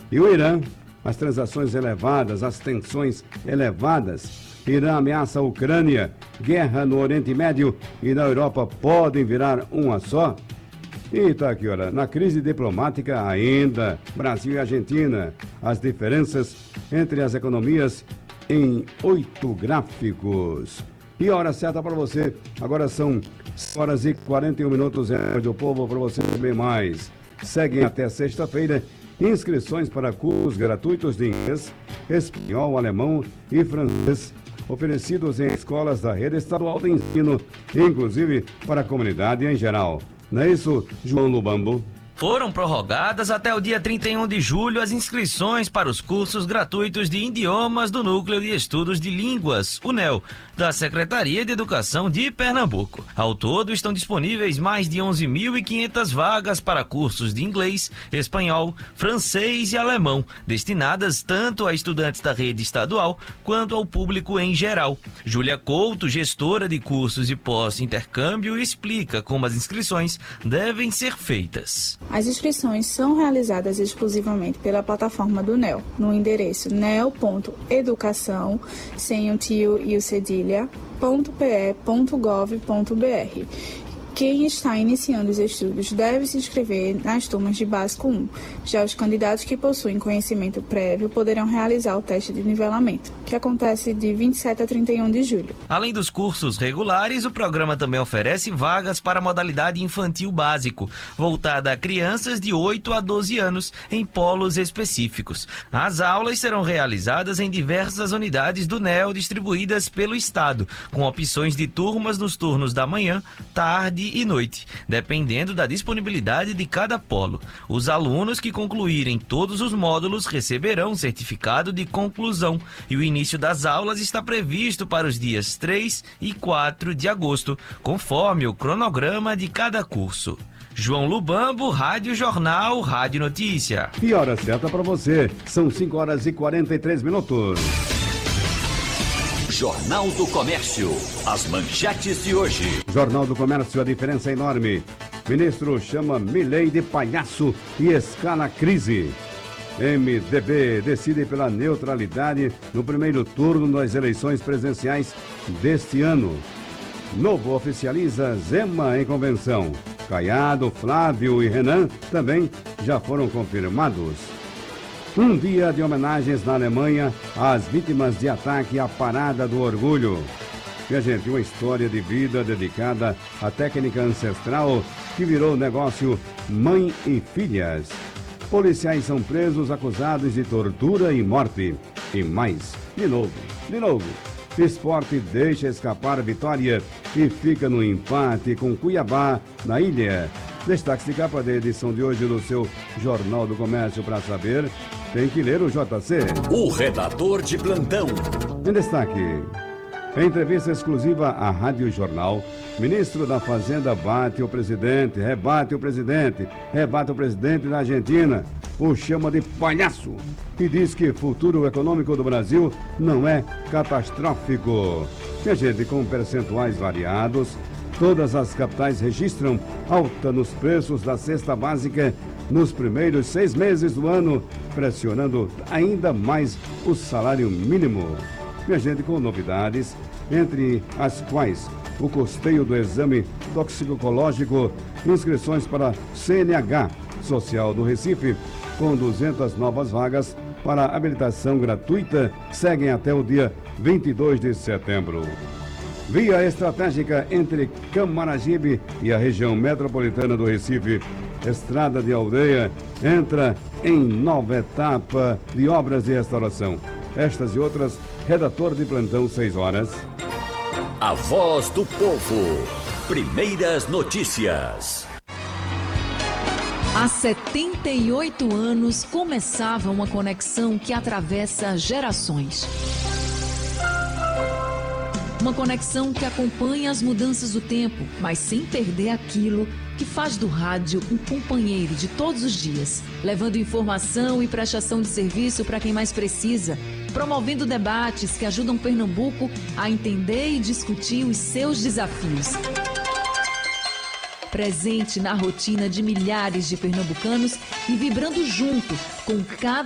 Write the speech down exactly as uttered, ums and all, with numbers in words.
E o Irã, as transações elevadas, as tensões elevadas. Irã ameaça a Ucrânia, guerra no Oriente Médio e na Europa podem virar uma só. E tá aqui, olha, na crise diplomática ainda, Brasil e Argentina, as diferenças entre as economias em oito gráficos. E a hora certa para você, agora são horas e quarenta e um minutos é do povo para você saber mais. Seguem até sexta-feira inscrições para cursos gratuitos de inglês, espanhol, alemão e francês, oferecidos em escolas da rede estadual de ensino, inclusive para a comunidade em geral. Não é isso, João Lubambo? Foram prorrogadas até o dia trinta e um de julho as inscrições para os cursos gratuitos de idiomas do Núcleo de Estudos de Línguas, U N E L, da Secretaria de Educação de Pernambuco. Ao todo, estão disponíveis mais de onze mil e quinhentas vagas para cursos de inglês, espanhol, francês e alemão, destinadas tanto a estudantes da rede estadual quanto ao público em geral. Júlia Couto, gestora de cursos e pós-intercâmbio, explica como as inscrições devem ser feitas. As inscrições são realizadas exclusivamente pela plataforma do N E L, no endereço nel ponto educação, sem o tio e o cedilha, ponto pe ponto gov ponto br. Quem está iniciando os estudos deve se inscrever nas turmas de Básico um. Já os candidatos que possuem conhecimento prévio poderão realizar o teste de nivelamento, que acontece de vinte e sete a trinta e um de julho. Além dos cursos regulares, o programa também oferece vagas para a modalidade infantil básico, voltada a crianças de oito a doze anos, em polos específicos. As aulas serão realizadas em diversas unidades do N E L distribuídas pelo Estado, com opções de turmas nos turnos da manhã, tarde e noite, dependendo da disponibilidade de cada polo. Os alunos que concluírem todos os módulos receberão certificado de conclusão e o início das aulas está previsto para os dias três e quatro de agosto, conforme o cronograma de cada curso. João Lubambo, Rádio Jornal, Rádio Notícia. E hora certa para você, são cinco horas e quarenta e três minutos. Jornal do Comércio, as manchetes de hoje. Jornal do Comércio, a diferença é enorme. Ministro chama Milei de palhaço e escala a crise. M D B decide pela neutralidade no primeiro turno das eleições presidenciais deste ano. Novo oficializa Zema em convenção. Caiado, Flávio e Renan também já foram confirmados. Um dia de homenagens na Alemanha às vítimas de ataque à Parada do Orgulho. Minha gente, uma história de vida dedicada à técnica ancestral que virou negócio mãe e filhas. Policiais são presos acusados de tortura e morte. E mais, de novo, de novo. Esporte deixa escapar a vitória e fica no empate com Cuiabá na ilha. Destaque de capa da edição de hoje do seu Jornal do Comércio. Para saber, tem que ler o J C. O redator de plantão. Em destaque, em entrevista exclusiva à Rádio Jornal, ministro da Fazenda bate o presidente, rebate o presidente, rebate o presidente da Argentina, o chama de palhaço e diz que o futuro econômico do Brasil não é catastrófico. Minha gente, com percentuais variados, todas as capitais registram alta nos preços da cesta básica nos primeiros seis meses do ano, pressionando ainda mais o salário mínimo. Minha gente, com novidades, entre as quais o custeio do exame toxicológico, inscrições para C N H Social do Recife, com duzentas novas vagas para habilitação gratuita, seguem até o dia vinte e dois de setembro. Via estratégica entre Camaragibe e a região metropolitana do Recife, Estrada de Aldeia, entra em nova etapa de obras de restauração. Estas e outras, redator de plantão, seis horas. A voz do povo. Primeiras notícias. Há setenta e oito anos começava uma conexão que atravessa gerações. Uma conexão que acompanha as mudanças do tempo, mas sem perder aquilo que faz do rádio um companheiro de todos os dias, levando informação e prestação de serviço para quem mais precisa, promovendo debates que ajudam Pernambuco a entender e discutir os seus desafios. Presente na rotina de milhares de pernambucanos e vibrando junto com cada